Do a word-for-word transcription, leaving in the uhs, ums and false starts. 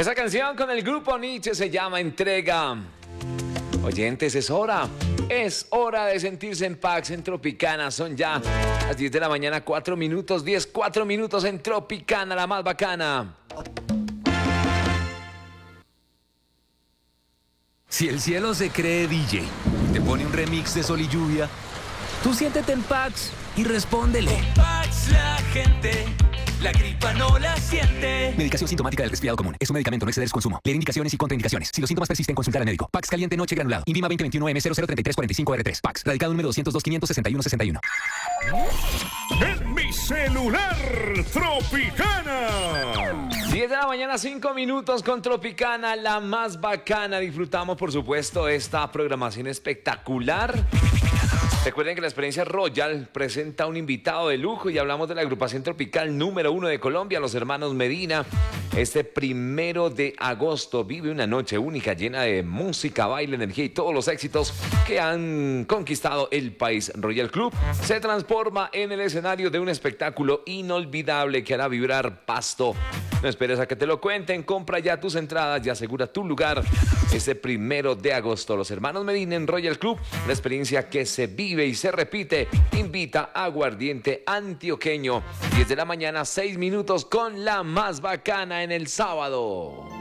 Esa canción con el grupo Nietzsche se llama Entrega. Oyentes, es hora. Es hora de sentirse en paz en Tropicana. Son ya las diez de la mañana, cuatro minutos. diez, cuatro minutos en Tropicana, la más bacana. Si el cielo se cree D J, te pone un remix de Sol y Lluvia, tú siéntete en Pax y respóndele. Con Pax la gente, la gripa no la siente. Medicación sintomática del resfriado común. Es un medicamento, no exceder su consumo. Leer indicaciones y contraindicaciones. Si los síntomas persisten, consultar al médico. Pax caliente noche granulado. Invima veinte veintiuno M cero cero treinta y tres cuarenta y cinco R tres. Pax. Radicado número doscientos dos, quinientos sesenta y uno, sesenta y uno. En mi celular, Tropicana. diez de la mañana, cinco minutos con Tropicana, la más bacana. Disfrutamos, por supuesto, esta programación espectacular. Recuerden que la experiencia Royal presenta un invitado de lujo y hablamos de la agrupación tropical número uno de Colombia, los hermanos Medina. Este primero de agosto vive una noche única llena de música, baile, energía y todos los éxitos que han conquistado el país. Royal Club se transforma en el escenario de un espectáculo inolvidable que hará vibrar Pasto. No esperes a que te lo cuenten, compra ya tus entradas y asegura tu lugar este primero de agosto. Los hermanos Medina en Royal Club, la experiencia que se vive y se repite, invita a Aguardiente Antioqueño. diez de la mañana, seis minutos con la más bacana en el sábado.